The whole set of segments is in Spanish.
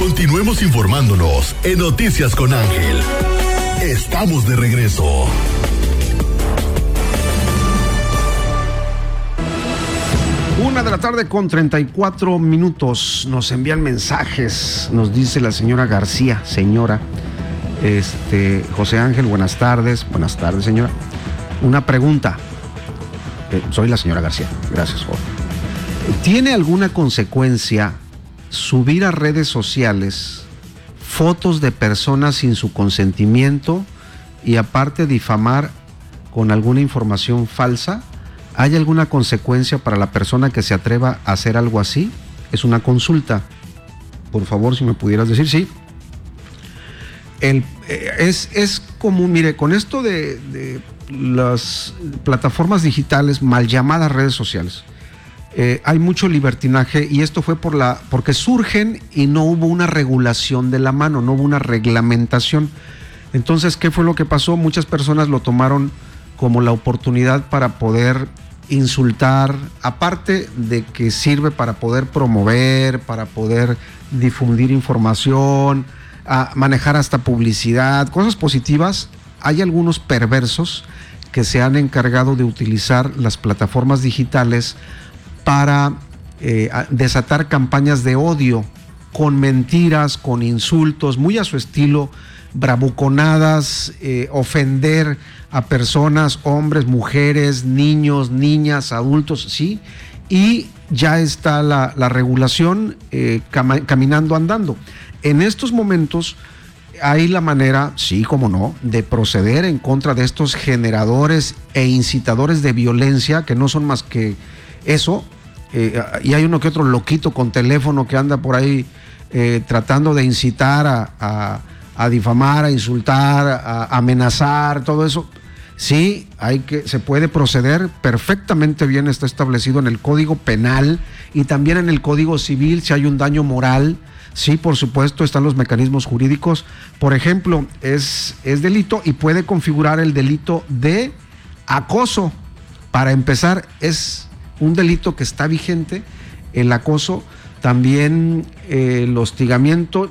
Continuemos informándonos en Noticias con Ángel. Estamos de regreso. Una de la tarde con 34 minutos. Nos envían mensajes. Nos dice la señora García, señora. José Ángel, buenas tardes. Buenas tardes, señora. Una pregunta. Soy la señora García. Gracias, Jorge. ¿Tiene alguna consecuencia subir a redes sociales fotos de personas sin su consentimiento y aparte difamar con alguna información falsa? ¿Hay alguna consecuencia para la persona que se atreva a hacer algo así? Es una consulta. Por favor, si me pudieras decir. Sí. Es común, mire, con esto de las plataformas digitales, mal llamadas redes sociales, hay mucho libertinaje, y esto fue porque surgen y no hubo una regulación de la mano, no hubo una reglamentación. Entonces, ¿qué fue lo que pasó? Muchas personas lo tomaron como la oportunidad para poder insultar, aparte de que sirve para poder promover, para poder difundir información, a manejar hasta publicidad, cosas positivas. Hay algunos perversos que se han encargado de utilizar las plataformas digitales para desatar campañas de odio, con mentiras, con insultos, muy a su estilo, bravuconadas, ofender a personas, hombres, mujeres, niños, niñas, adultos, ¿sí? Y ya está la regulación caminando, andando. En estos momentos hay la manera, sí, cómo no, de proceder en contra de estos generadores e incitadores de violencia, que no son más que eso, y hay uno que otro loquito con teléfono que anda por ahí tratando de incitar a difamar, a insultar, a amenazar, todo eso. Sí, se puede proceder perfectamente bien, está establecido en el Código Penal y también en el Código Civil si hay un daño moral. Sí, por supuesto, están los mecanismos jurídicos. Por ejemplo, es delito y puede configurar el delito de acoso. Para empezar, es un delito que está vigente, el acoso. También el hostigamiento,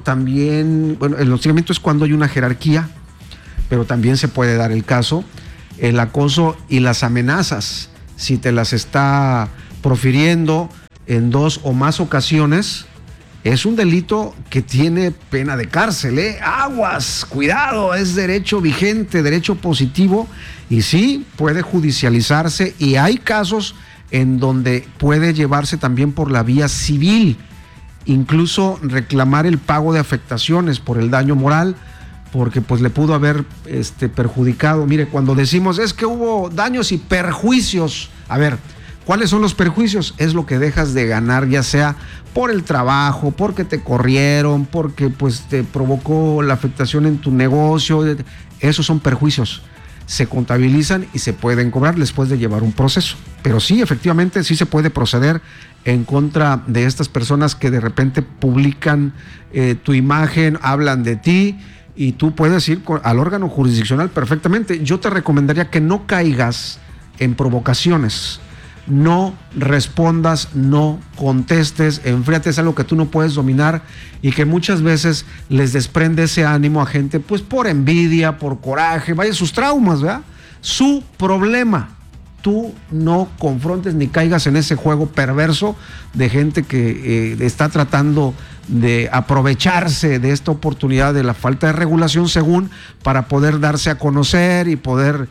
el hostigamiento es cuando hay una jerarquía, pero también se puede dar el caso. El acoso y las amenazas, si te las está profiriendo en 2 o más ocasiones, es un delito que tiene pena de cárcel, Aguas, cuidado, es derecho vigente, derecho positivo, y sí, puede judicializarse, y hay casos en donde puede llevarse también por la vía civil, incluso reclamar el pago de afectaciones por el daño moral, porque pues le pudo haber perjudicado. Mire, cuando decimos es que hubo daños y perjuicios, a ver, ¿cuáles son los perjuicios? Es lo que dejas de ganar, ya sea por el trabajo, porque te corrieron, porque pues te provocó la afectación en tu negocio. Esos son perjuicios. Se contabilizan y se pueden cobrar después de llevar un proceso. Pero sí, efectivamente, sí se puede proceder en contra de estas personas que de repente publican tu imagen, hablan de ti, y tú puedes ir al órgano jurisdiccional perfectamente. Yo te recomendaría que no caigas en provocaciones. No respondas, no contestes, enfríate, es algo que tú no puedes dominar y que muchas veces les desprende ese ánimo a gente, pues por envidia, por coraje, vaya, sus traumas, ¿verdad? Su problema. Tú no confrontes ni caigas en ese juego perverso de gente que está tratando de aprovecharse de esta oportunidad de la falta de regulación, según, para poder darse a conocer y poder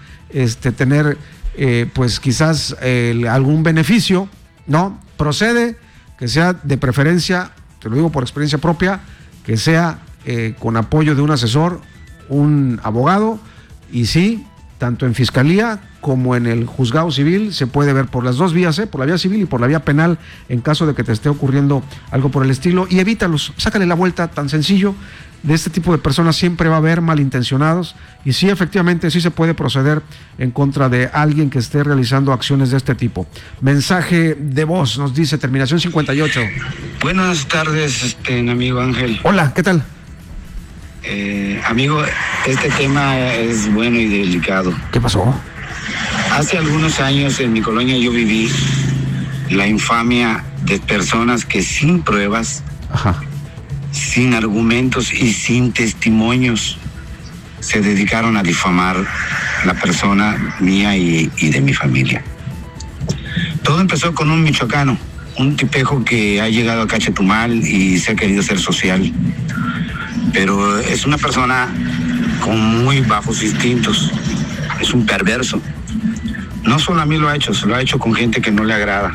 tener pues quizás algún beneficio. No, procede que sea de preferencia, te lo digo por experiencia propia, que sea con apoyo de un asesor, un abogado, y sí, tanto en fiscalía como en el juzgado civil se puede ver por las dos vías, por la vía civil y por la vía penal, en caso de que te esté ocurriendo algo por el estilo, y evítalos, sácale la vuelta, tan sencillo. De este tipo de personas siempre va a haber malintencionados, y sí, efectivamente, sí se puede proceder en contra de alguien que esté realizando acciones de este tipo. Mensaje de voz, nos dice terminación 58. Buenas tardes, amigo Ángel. Hola, ¿qué tal? Amigo, este tema es bueno y delicado. ¿Qué pasó? Hace algunos años en mi colonia yo viví la infamia de personas que sin pruebas sin argumentos y sin testimonios, se dedicaron a difamar la persona mía y de mi familia. Todo empezó con un michoacano, un tipejo que ha llegado acá a Chetumal y se ha querido ser social, pero es una persona con muy bajos instintos, es un perverso. No solo a mí lo ha hecho, se lo ha hecho con gente que no le agrada.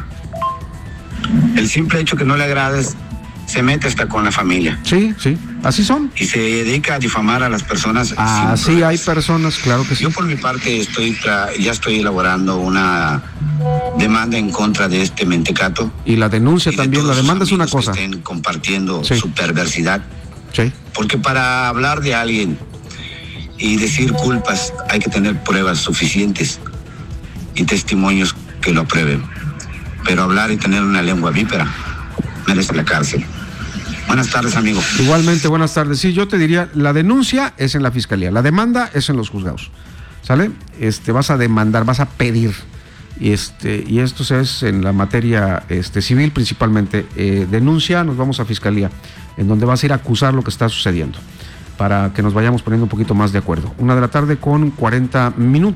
El simple hecho que no le agrada se mete hasta con la familia. Sí, así son. Y se dedica a difamar a las personas. Sí, hay personas, claro que sí. Yo por mi parte ya estoy elaborando una demanda en contra de este mentecato. Y la denuncia también, la demanda es una cosa. Que estén compartiendo su perversidad. Sí. Porque para hablar de alguien y decir culpas hay que tener pruebas suficientes y testimonios que lo aprueben. Pero hablar y tener una lengua vípera merece la cárcel. Buenas tardes, amigo. Igualmente, buenas tardes. Sí, yo te diría, la denuncia es en la fiscalía, la demanda es en los juzgados. ¿Sale? Vas a demandar, vas a pedir. Y esto es en la materia civil principalmente. Denuncia, nos vamos a fiscalía, en donde vas a ir a acusar lo que está sucediendo, para que nos vayamos poniendo un poquito más de acuerdo. 1:40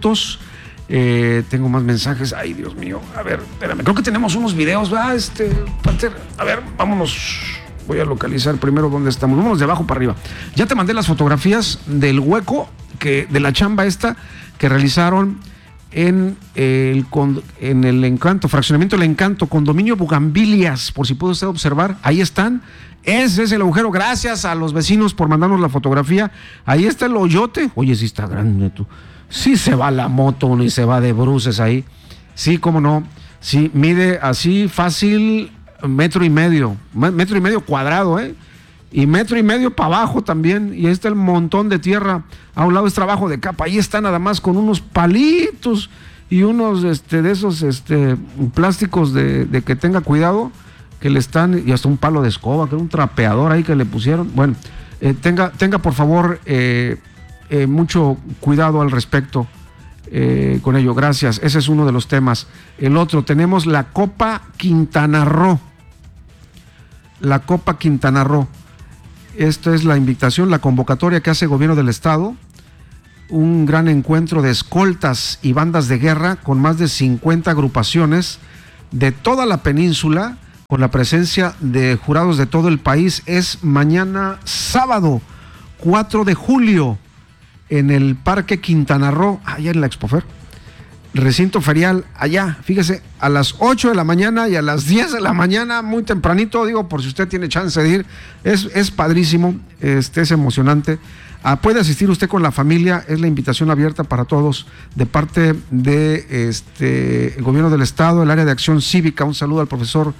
p.m. Tengo más mensajes. Ay, Dios mío. A ver, espérame. Creo que tenemos unos videos, ¿verdad? Panther. A ver, vámonos. Voy a localizar primero dónde estamos. Vámonos de abajo para arriba. Ya te mandé las fotografías del hueco de la chamba esta que realizaron en el Encanto, fraccionamiento El Encanto, condominio Bugambilias, por si puede usted observar. Ahí están. Ese es el agujero. Gracias a los vecinos por mandarnos la fotografía. Ahí está el hoyote. Oye, sí está grande tú. Sí se va la moto uno y se va de bruces ahí. Sí, cómo no. Sí, mide así fácil 1.5 metros cuadrado, y 1.5 metros para abajo también. Y ahí está el montón de tierra. A un lado es trabajo de capa. Ahí está nada más con unos palitos y unos de esos plásticos de que tenga cuidado, que le están, y hasta un palo de escoba, que era un trapeador ahí que le pusieron. Bueno, tenga por favor mucho cuidado al respecto con ello. Gracias. Ese es uno de los temas. El otro, tenemos la Copa Quintana Roo. La Copa Quintana Roo. Esta es la invitación, la convocatoria que hace el gobierno del estado. Un gran encuentro de escoltas y bandas de guerra con más de 50 agrupaciones de toda la península, con la presencia de jurados de todo el país. Es mañana sábado 4 de julio en el Parque Quintana Roo, allá en la Expofer, recinto ferial, allá, fíjese, a las 8 de la mañana y a las 10 de la mañana, muy tempranito, digo, por si usted tiene chance de ir. Es padrísimo, es emocionante. Puede asistir usted con la familia, es la invitación abierta para todos de parte de el gobierno del estado, el área de acción cívica. Un saludo al profesor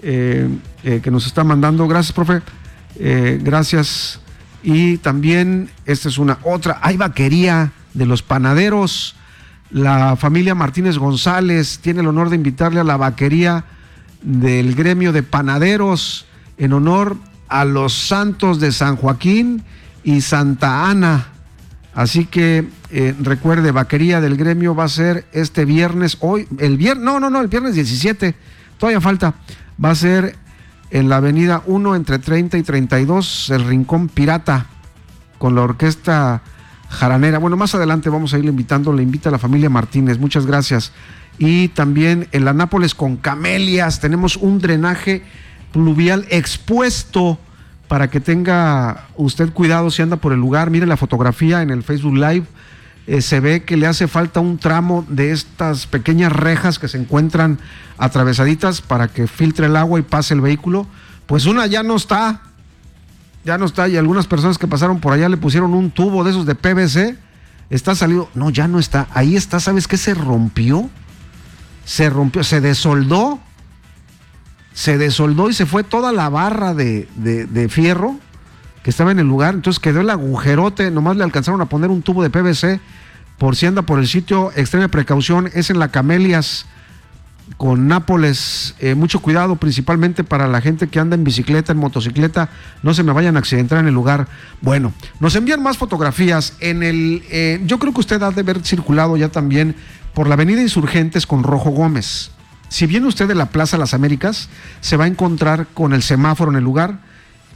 que nos está mandando. Gracias, profe. Gracias. Y también, esta es hay vaquería de los panaderos. La familia Martínez González tiene el honor de invitarle a la vaquería del gremio de panaderos en honor a los santos de San Joaquín y Santa Ana. Así que recuerde, vaquería del gremio va a ser este viernes, el viernes 17, todavía falta. Va a ser en la avenida 1 entre 30 y 32, el Rincón Pirata, con la orquesta jaranera. Bueno, más adelante vamos a irle invitando, le invita a la familia Martínez, muchas gracias. Y también en la Nápoles con Camelias tenemos un drenaje pluvial expuesto para que tenga usted cuidado si anda por el lugar. Mire la fotografía en el Facebook Live, se ve que le hace falta un tramo de estas pequeñas rejas que se encuentran atravesaditas para que filtre el agua y pase el vehículo. Pues una ya no está, y algunas personas que pasaron por allá le pusieron un tubo de esos de PVC, está salido, no, ya no está, ahí está. ¿Sabes qué? Se rompió, se desoldó y se fue toda la barra de fierro que estaba en el lugar. Entonces quedó el agujerote, nomás le alcanzaron a poner un tubo de PVC. Por si anda por el sitio, extrema precaución, es en la Camelias con Nápoles. Mucho cuidado, principalmente para la gente que anda en bicicleta, en motocicleta, no se me vayan a accidentar en el lugar. Bueno, nos envían más fotografías yo creo que usted ha de haber circulado ya también por la avenida Insurgentes con Rojo Gómez. Si viene usted de la Plaza Las Américas, se va a encontrar con el semáforo en el lugar.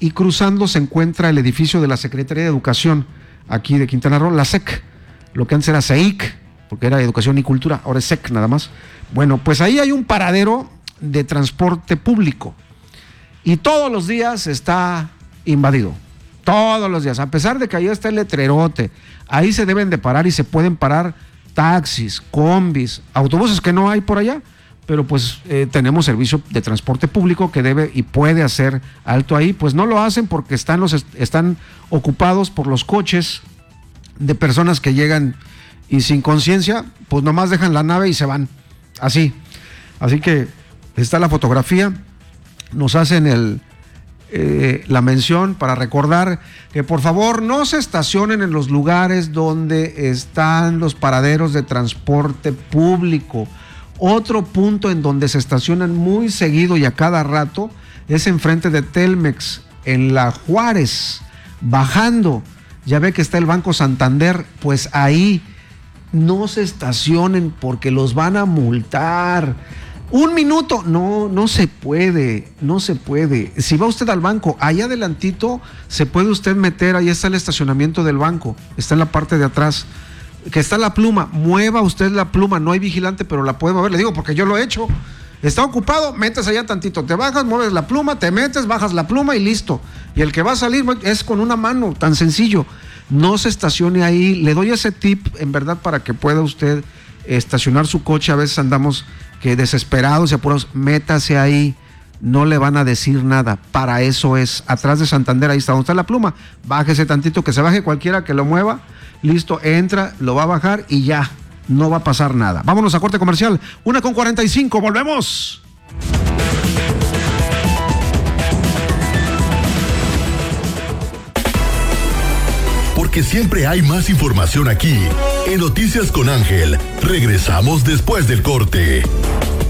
y cruzando se encuentra el edificio de la Secretaría de Educación, aquí de Quintana Roo, la SEC, lo que antes era CEIC, porque era Educación y Cultura, ahora es SEC nada más. Bueno, pues ahí hay un paradero de transporte público y todos los días está invadido, todos los días, a pesar de que ahí está el letrerote, ahí se deben de parar y se pueden parar taxis, combis, autobuses que no hay por allá, pero pues tenemos servicio de transporte público que debe y puede hacer alto ahí, pues no lo hacen porque están ocupados por los coches de personas que llegan y sin conciencia, pues nomás dejan la nave y se van, así que está la fotografía, nos hacen la mención para recordar que por favor no se estacionen en los lugares donde están los paraderos de transporte público. Otro punto en donde se estacionan muy seguido y a cada rato es enfrente de Telmex, en la Juárez, bajando, ya ve que está el Banco Santander, pues ahí no se estacionen porque los van a multar. 1 minuto, no se puede. Si va usted al banco, allá adelantito se puede usted meter, ahí está el estacionamiento del banco, está en la parte de atrás, que está la pluma, mueva usted la pluma, no hay vigilante, pero la puede mover, le digo porque yo lo he hecho. Está ocupado, metes allá tantito, te bajas, mueves la pluma, te metes, bajas la pluma y listo. Y el que va a salir es con una mano, tan sencillo. No se estacione ahí, le doy ese tip en verdad para que pueda usted estacionar su coche. A veces andamos que desesperados y apurados, métase ahí, no le van a decir nada, para eso es, atrás de Santander, ahí está donde está la pluma, bájese tantito, que se baje cualquiera que lo mueva, listo, entra, lo va a bajar y ya, no va a pasar nada. Vámonos a corte comercial, 1:45, volvemos. Porque siempre hay más información aquí. En Noticias con Ángel, regresamos después del corte.